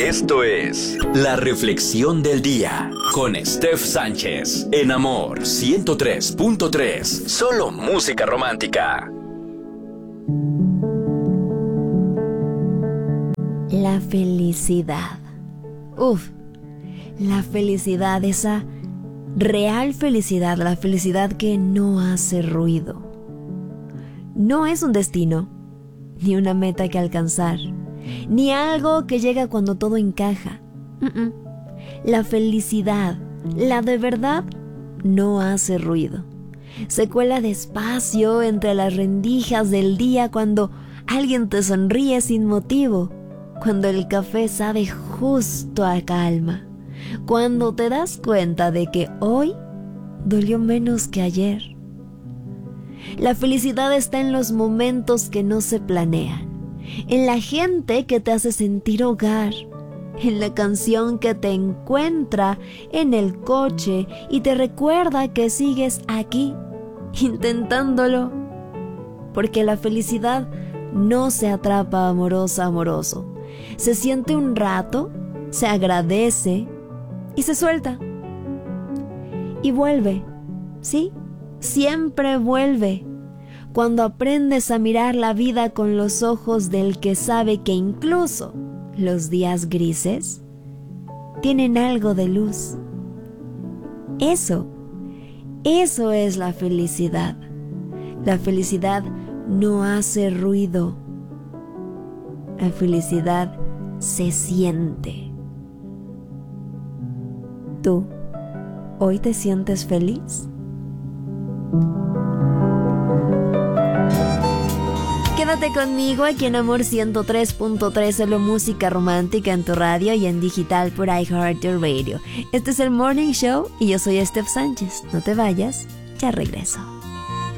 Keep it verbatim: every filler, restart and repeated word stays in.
Esto es La Reflexión del Día con Steph Sánchez en Amor ciento tres punto tres. Solo música romántica. La felicidad. Uf, la felicidad, esa real felicidad, la felicidad que no hace ruido. No es un destino, ni una meta que alcanzar, ni algo que llega cuando todo encaja. Mm-mm. La felicidad, la de verdad, no hace ruido. Se cuela despacio entre las rendijas del día cuando alguien te sonríe sin motivo, cuando el café sabe justo a calma, cuando te das cuenta de que hoy dolió menos que ayer. La felicidad está en los momentos que no se planean, en la gente que te hace sentir hogar, en la canción que te encuentra en el coche y te recuerda que sigues aquí, intentándolo. Porque la felicidad no se atrapa amorosa, amoroso. Se siente un rato, se agradece y se suelta. Y vuelve, ¿sí? Siempre vuelve. Cuando aprendes a mirar la vida con los ojos del que sabe que incluso los días grises tienen algo de luz. Eso, eso es la felicidad. La felicidad no hace ruido. La felicidad se siente. ¿Tú hoy te sientes feliz? Quédate conmigo aquí en Amor ciento tres punto tres, solo música romántica en tu radio y en digital por iHeartRadio. Este es el Morning Show y yo soy Steph Sánchez. No te vayas, ya regreso.